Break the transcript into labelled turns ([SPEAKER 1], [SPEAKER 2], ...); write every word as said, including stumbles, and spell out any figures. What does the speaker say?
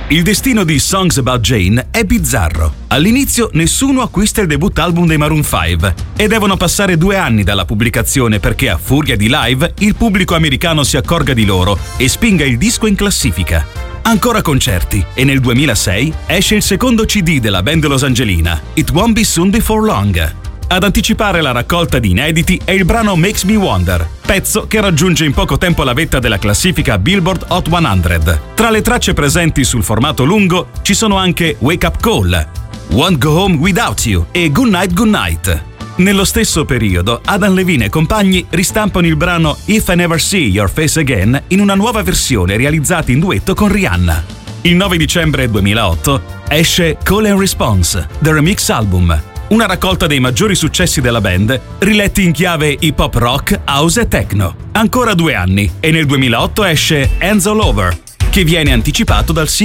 [SPEAKER 1] Il destino di Songs About Jane è bizzarro. All'inizio nessuno acquista il debut album dei Maroon cinque e devono passare due anni dalla pubblicazione perché a furia di live il pubblico americano si accorga di loro e spinga il disco in classifica. Ancora concerti e nel duemilasei esce il secondo C D della band losangelina, It Won't Be Soon Before Long. Ad anticipare la raccolta di inediti è il brano Makes Me Wonder, pezzo che raggiunge in poco tempo la vetta della classifica Billboard Hot cento. Tra le tracce presenti sul formato lungo ci sono anche Wake Up Call, Won't Go Home Without You e Good Night Good Night. Nello stesso periodo, Adam Levine e compagni ristampano il brano If I Never See Your Face Again in una nuova versione realizzata in duetto con Rihanna. Il nove dicembre duemilaotto esce Call and Response, The Remix Album, una raccolta dei maggiori successi della band, riletti in chiave hip hop rock, house e techno. Ancora due anni e nel duemilaotto esce Hands All Over, che viene anticipato dal